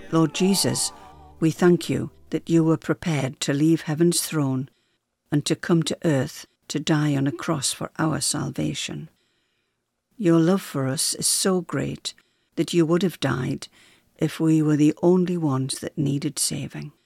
Lord Jesus, we thank you that you were prepared to leave heaven's throne and to come to earth to die on a cross for our salvation. Your love for us is so great that you would have died if we were the only ones that needed saving.